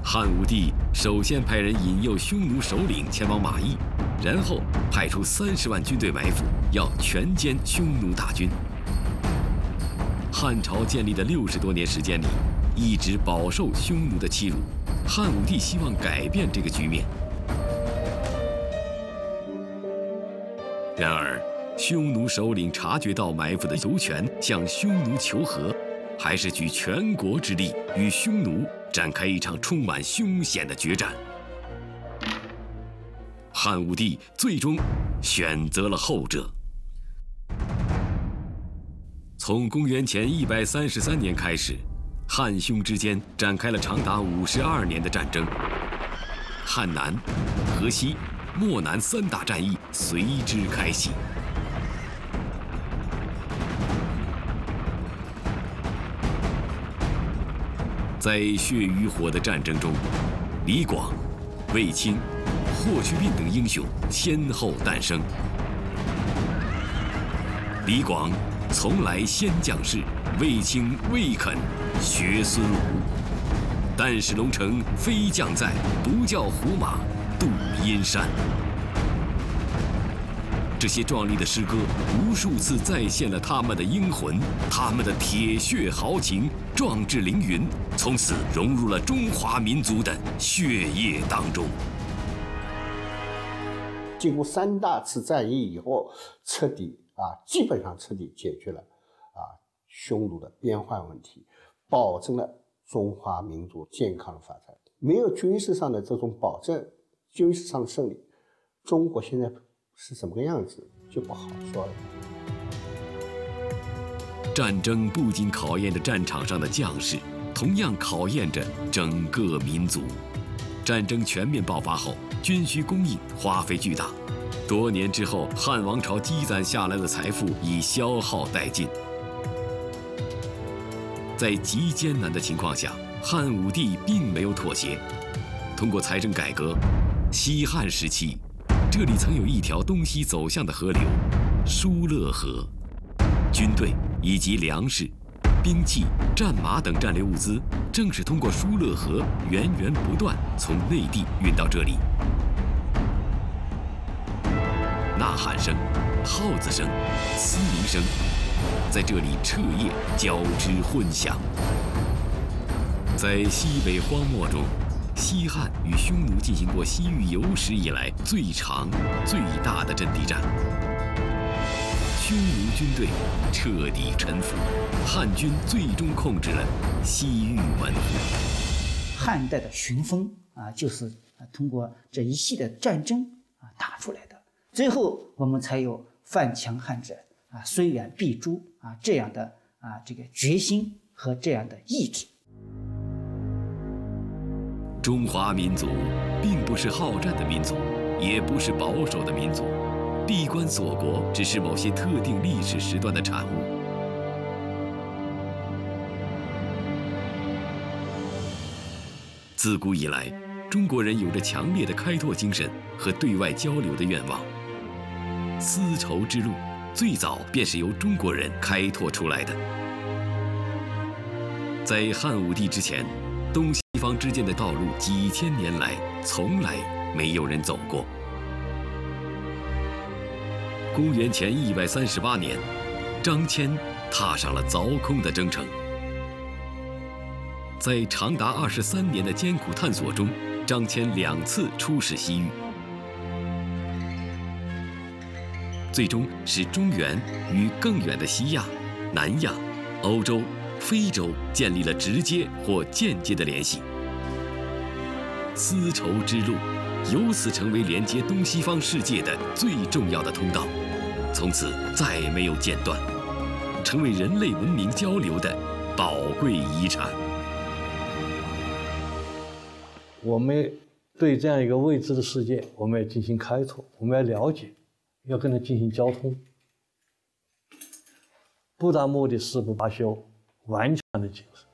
汉武帝首先派人引诱匈奴首领前往马邑，然后派出30万军队埋伏，要全歼匈奴大军。汉朝建立的60多年时间里，一直饱受匈奴的欺辱。汉武帝希望改变这个局面，然而匈奴首领察觉到埋伏的族权，向匈奴求和，还是举全国之力与匈奴展开一场充满凶险的决战。汉武帝最终选择了后者。从公元前133年开始，汉匈之间展开了长达52年的战争。汉南、河西、漠南3大战役随之开启。在血与火的战争中，李广、卫青、霍去病等英雄先后诞生。李广从来先将士，卫青未肯学孙武。但使龙城飞将在，不教胡马度阴山。这些壮丽的诗歌无数次再现了他们的英魂，他们的铁血豪情、壮志凌云，从此融入了中华民族的血液当中。 经过3大次战役以后，基本上彻底解决了匈奴的边患问题，保证了中华民族健康的发展。没有军事上的这种保证，军事上的胜利，中国现在是什么个样子就不好说了。 战争不仅考验着战场上的将士，同样考验着整个民族。战争全面爆发后，军需供应花费巨大，多年之后，汉王朝积攒下来的财富已消耗殆尽。在极艰难的情况下，汉武帝并没有妥协。通过财政改革，西汉时期，这里曾有一条东西走向的河流——疏勒河。军队以及粮食、兵器、战马等战略物资，正是通过疏勒河源源不断从内地运到这里。呐喊声、号子声、嘶鸣声，在这里彻夜交织混响。在西北荒漠中，西汉与匈奴进行过西域有史以来最长、最大的阵地战。匈奴军队彻底臣服，汉军最终控制了西域门户。 汉代的雄风就是通过这一系列战争打出来的。最后我们才有犯强汉者虽远必诛这样的这个决心和这样的意志。 中华民族并不是好战的民族，也不是保守的民族，闭关锁国只是某些特定历史时段的产物。自古以来，中国人有着强烈的开拓精神和对外交流的愿望。丝绸之路最早便是由中国人开拓出来的。在汉武帝之前，东西方之间的道路几千年来从来没有人走过。公元前138年，张骞踏上了凿空的征程。在长达23年的艰苦探索中，张骞2次出使西域，最终使中原与更远的西亚、南亚、欧洲、非洲建立了直接或间接的联系。丝绸之路由此成为连接东西方世界的最重要的通道，从此再没有间断，成为人类文明交流的宝贵遗产。 我们对这样一个未知的世界，我们要进行开拓，我们要了解，要跟它进行交通。不达目的誓不罢休，顽强的精神。